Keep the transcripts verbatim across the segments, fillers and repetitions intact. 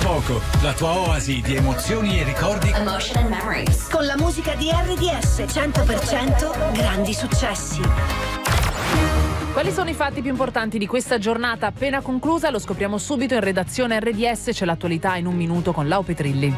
poco, la tua oasi di emozioni e ricordi. Emotion and memories. Con la musica di R D S cento per cento grandi successi. Quali sono i fatti più importanti di questa giornata appena conclusa? Lo scopriamo subito in redazione R D S, c'è l'attualità in un minuto con Lau Petrilli.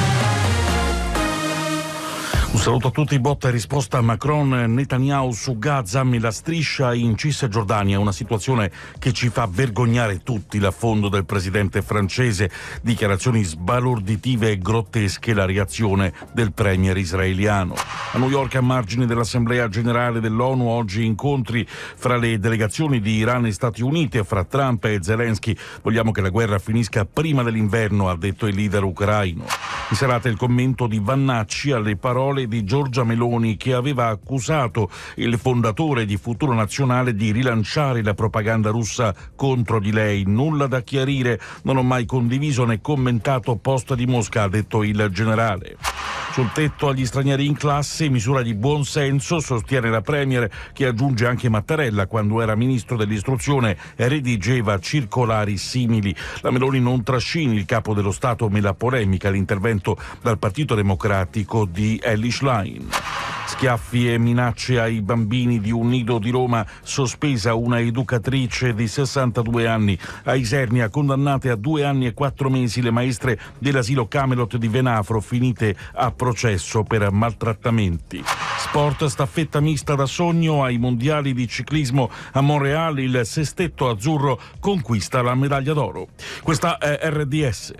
Un saluto a tutti. Botta e risposta a Macron. Netanyahu su Gaza, la striscia in Cisgiordania, una situazione che ci fa vergognare tutti. L'affondo del presidente francese, dichiarazioni sbalorditive e grottesche, la reazione del premier israeliano. A New York, a margine dell'Assemblea Generale dell'ONU, oggi incontri fra le delegazioni di Iran e Stati Uniti e fra Trump e Zelensky. Vogliamo che la guerra finisca prima dell'inverno, ha detto il leader ucraino. In serata il commento di Vannacci alle parole di Giorgia Meloni, che aveva accusato il fondatore di Futuro Nazionale di rilanciare la propaganda russa contro di lei. Nulla da chiarire, non ho mai condiviso né commentato post di Mosca, ha detto il generale. Sul tetto agli stranieri in classe, misura di buon senso, sostiene la premier, che aggiunge anche Mattarella, quando era ministro dell'istruzione, redigeva circolari simili. La Meloni non trascini il capo dello Stato, me la polemica, l'intervento dal Partito Democratico di Elly Schlein. Schiaffi e minacce ai bambini di un nido di Roma, sospesa una educatrice di sessantadue anni. A Isernia, condannate a due anni e quattro mesi le maestre dell'asilo Camelot di Venafro, finite a processo per maltrattamenti. Sport, staffetta mista da sogno ai mondiali di ciclismo a Montréal, il sestetto azzurro conquista la medaglia d'oro. Questa è R D S.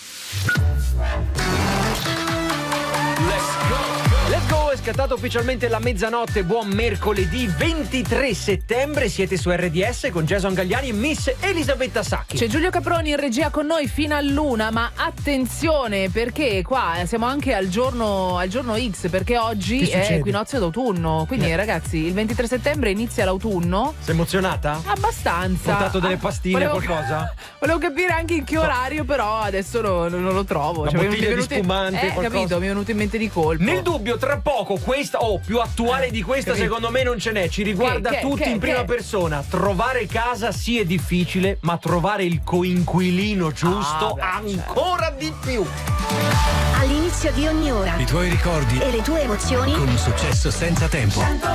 Let's go, è scattata ufficialmente la mezzanotte, buon mercoledì ventitré settembre, siete su R D S con Jason Gagliani e Miss Elisabetta Sacchi. C'è Giulio Caproni in regia con noi fino all'una, ma attenzione perché qua siamo anche al giorno, al giorno X, perché oggi è equinozio d'autunno, quindi eh. ragazzi il ventitré settembre inizia l'autunno. Sei emozionata? Abbastanza. Hai portato delle pastine, ah, volevo, qualcosa? Volevo capire anche in che orario, però adesso no, non lo trovo. Una cioè, bottiglia venuti, di spumante, eh, qualcosa? capito, mi è venuto in mente di colpo. Nel dubbio, tra poco questa o oh, più attuale di questa, capito? secondo me non ce n'è. Ci riguarda che, che, tutti che, in prima che? persona. Trovare casa sì è difficile, ma trovare il coinquilino giusto ah, beh, ancora certo. di più. All'inizio di ogni ora I tuoi ricordi e le tue emozioni con un successo senza tempo.